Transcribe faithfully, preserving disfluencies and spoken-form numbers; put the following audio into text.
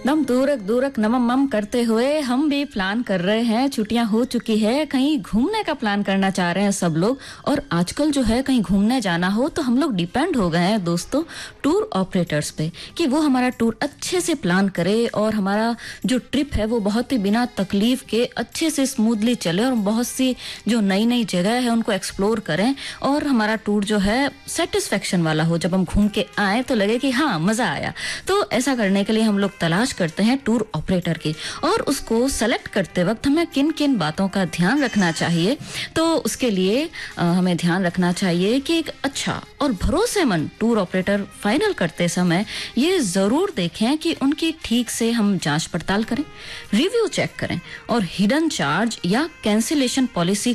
दम दूरक दूरक नमम मम करते हुए हम भी प्लान कर रहे हैं। छुट्टियां हो चुकी है, कहीं घूमने का प्लान करना चाह रहे हैं सब लोग। और आजकल जो है कहीं घूमने जाना हो तो हम लोग डिपेंड हो गए हैं दोस्तों टूर ऑपरेटर्स पे कि वो हमारा टूर अच्छे से प्लान करे और हमारा जो ट्रिप है वो बहुत ही बिना तकलीफ के अच्छे से स्मूथली चले और बहुत सी जो नई नई जगह है उनको एक्सप्लोर करें और हमारा टूर जो है सेटिस्फेक्शन वाला हो। जब हम घूम के आए तो लगे कि हाँ मजा आया। तो ऐसा करने के लिए हम लोग तलाश करते हैं टूर ऑपरेटर की, और उसको सेलेक्ट करते वक्त हमें किन किन बातों का ध्यान रखना चाहिए। तो उसके लिए आ, हमें ध्यान रखना चाहिए कि एक अच्छा और भरोसेमंद टूर ऑपरेटर फाइनल करते समय ये जरूर देखें कि उनकी ठीक से हम जांच पड़ताल करें, रिव्यू चेक करें और हिडन चार्ज या कैंसिलेशन पॉलिसी